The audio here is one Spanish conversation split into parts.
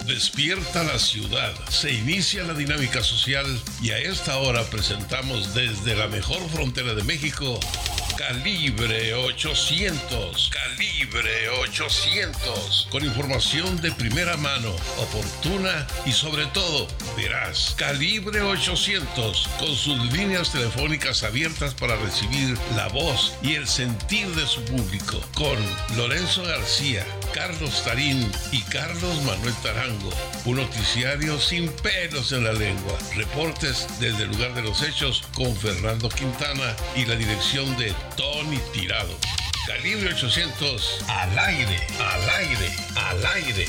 Despierta la ciudad, se inicia la dinámica social y a esta hora presentamos desde la mejor frontera de México, Calibre 800. Calibre 800. Con información de primera mano, oportuna y sobre todo veraz. Calibre 800. Con sus líneas telefónicas abiertas para recibir la voz y el sentir de su público. Con Lorenzo García, Carlos Tarín y Carlos Manuel Tarango. Un noticiario sin pelos en la lengua. Reportes desde el lugar de los hechos con Fernando Quintana y la dirección de Tony Tirado. Calibre 800 al aire, al aire, al aire.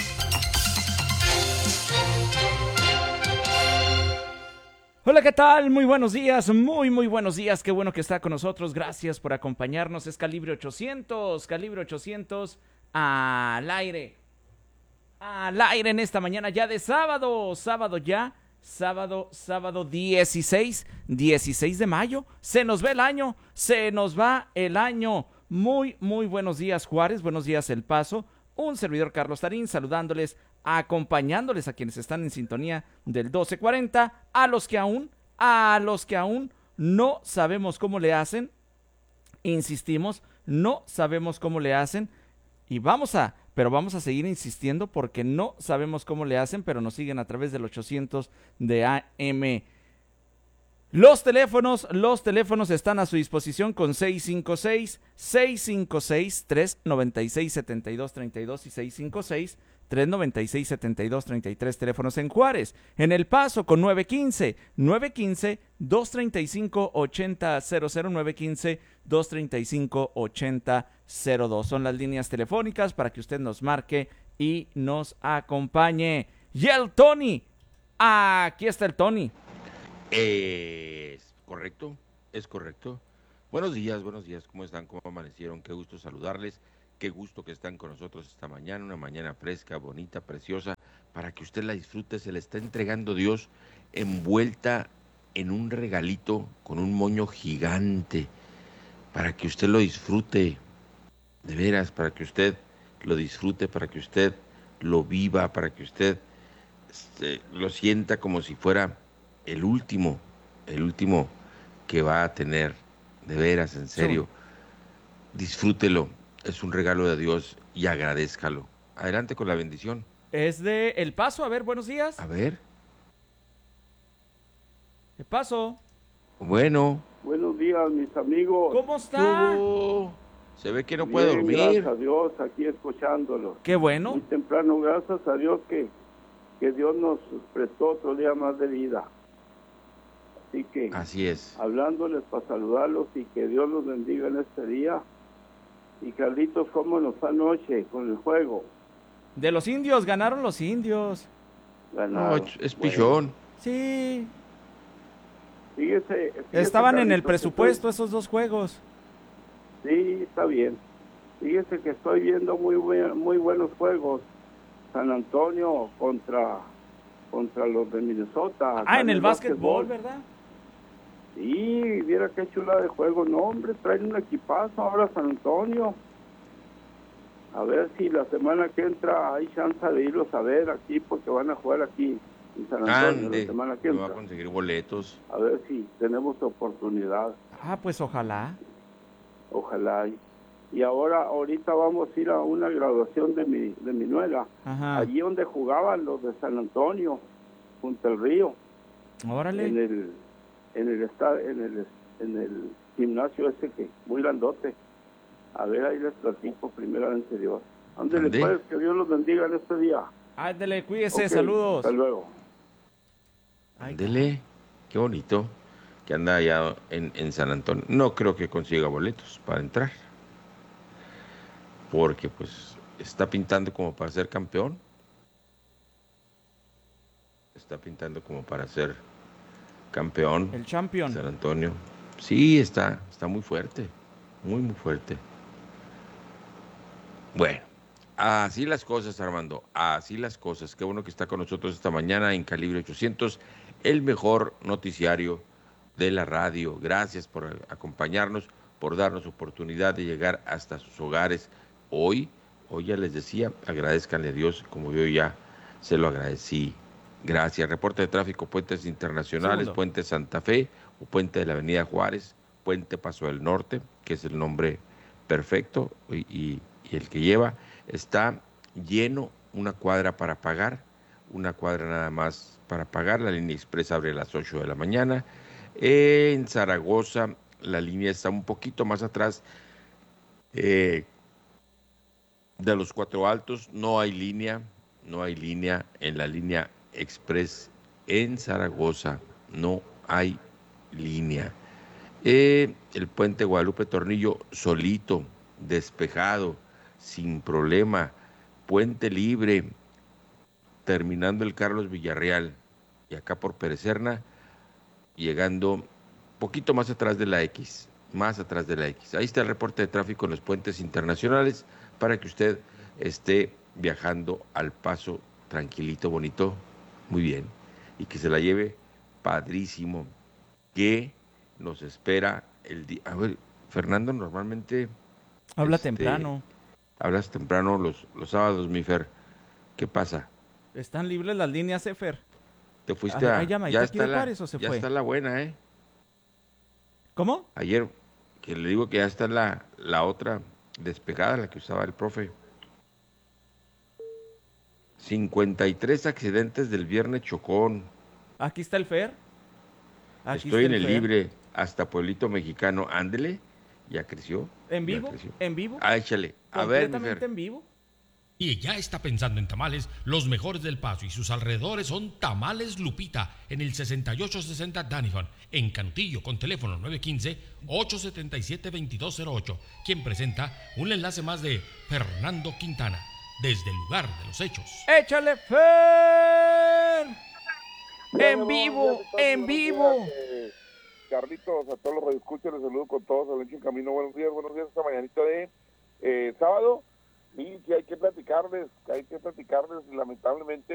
Hola, ¿qué tal? Muy buenos días, muy buenos días. Qué bueno que está con nosotros. Gracias por acompañarnos. Es Calibre 800, Calibre 800 al aire. Al aire en esta mañana ya de sábado ya. Sábado 16 de mayo, se nos va el año, muy buenos días Juárez, buenos días El Paso, un servidor Carlos Tarín saludándoles, acompañándoles a quienes están en sintonía del 1240, a los que aún no sabemos cómo le hacen, insistimos, no sabemos cómo le hacen y vamos a seguir insistiendo porque no sabemos cómo le hacen, pero nos siguen a través del 800 de AM. Los teléfonos están a su disposición con 656-396-7232 y 656-396-7233, teléfonos en Juárez. En El Paso con 915-235-8000, 915-235-8002. Son las líneas telefónicas para que usted nos marque y nos acompañe. Y el Tony, aquí está el Tony. Es correcto. Buenos días, ¿cómo están? ¿Cómo amanecieron? Qué gusto saludarles, qué gusto que están con nosotros esta mañana, una mañana fresca, bonita, preciosa, para que usted la disfrute. Se le está entregando Dios envuelta en un regalito con un moño gigante, para que usted lo disfrute, de veras, para que usted lo disfrute, para que usted lo viva, para que usted lo sienta como si fuera el último que va a tener, de veras, en serio. Disfrútelo, es un regalo de Dios y agradézcalo. Adelante con la bendición. Es de El Paso, a ver, buenos días. A ver. El Paso. Bueno. Buenos días, mis amigos. ¿Cómo está? Se ve que no puede dormir. Gracias a Dios, aquí escuchándolo. Qué bueno. Muy temprano, gracias a Dios que Dios nos prestó otro día más de vida. Así que, así es, hablándoles para saludarlos y que Dios los bendiga en este día. Y Carlitos, ¿cómo nos fue anoche con el juego? De los indios, ganaron los indios. Ganaron. No, es pichón. Sí. Fíjese, estaban Carlitos, en el presupuesto esos dos juegos. Sí, está bien. Fíjese que estoy viendo muy buenos juegos. San Antonio contra los de Minnesota. En el básquetbol, ¿verdad? Sí, viera qué chula de juego. No, hombre, traen un equipazo ahora San Antonio. A ver si la semana que entra hay chance de irlos a ver aquí, porque van a jugar aquí en San Antonio la semana que entra. Va a conseguir boletos. A ver si tenemos oportunidad. Pues ojalá. Ojalá. Y ahorita vamos a ir a una graduación de mi nuera. Ajá. Allí donde jugaban los de San Antonio, junto al río. Órale. En el gimnasio ese que muy grandote. A ver, ahí les platico primeramente Dios. Ándele pues, que Dios los bendiga en este día. Ándele, cuídese, Okay, saludos. Hasta luego. Ándele, qué bonito que anda allá en San Antonio. No creo que consiga boletos para entrar, porque pues está pintando como para ser campeón. Está pintando como para ser campeón. El champion. San Antonio. Sí, está muy fuerte. Muy fuerte. Bueno, así las cosas, Armando. Así las cosas. Qué bueno que está con nosotros esta mañana en Calibre 800, el mejor noticiario de la radio. Gracias por acompañarnos, por darnos oportunidad de llegar hasta sus hogares. Hoy ya les decía, agradezcanle a Dios, como yo ya Se lo agradecí. Gracias. Reporte de tráfico, puentes internacionales, Segundo. puente Santa Fe o puente de la Avenida Juárez, puente Paso del Norte, que es el nombre perfecto y el que lleva. Está lleno, una cuadra para pagar, una cuadra nada más para pagar. La línea expresa abre a las 8 de la mañana. En Zaragoza, la línea está un poquito más atrás de los Cuatro Altos. No hay línea en la línea express en Zaragoza. No hay línea. El puente Guadalupe Tornillo solito, despejado, sin problema. Puente libre, terminando el Carlos Villarreal y acá por Perecerna, llegando poquito más atrás de la X, más atrás de la X. Ahí está el reporte de tráfico en los puentes internacionales para que usted esté viajando al paso tranquilito, bonito, muy bien, y que se la lleve padrísimo, que nos espera el día. A ver, Fernando, normalmente Habla temprano. hablas temprano los sábados, mi Fer. ¿Qué pasa? ¿Están libres las líneas, Efer? Te fuiste ¿Hay llamadita ya aquí de está Juárez o se ya fue? está la buena, ¿eh? ¿Cómo? Ayer, que le digo que ya está la otra despegada, la que usaba el profe. 53 accidentes del viernes chocón. Aquí está el Fer. Aquí Estoy está en el el Fer. libre hasta Pueblito Mexicano. Ándele, ya creció. ¿En ya vivo? creció. ¿En vivo? Ah, échale. A ver, mi ¿Completamente Fer. en vivo? Y ya está pensando en tamales, los mejores del Paso y sus alrededores son Tamales Lupita en el 6860 Danifon, en Canutillo, con teléfono 915-877-2208, quien presenta un enlace más de Fernando Quintana, desde el lugar de los hechos. ¡Échale, Fer! ¡En vivo! ¡En vivo! Carlitos, a todos los radioescuchas, les saludo con todos, Alencho en Camino, buenos días, esta mañanita de sábado. Sí, hay que platicarles, lamentablemente